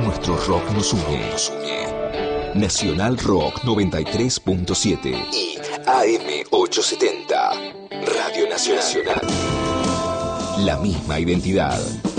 Nuestro rock nos une. Nacional Rock 93.7 y AM 870. Radio Nacional. La misma identidad.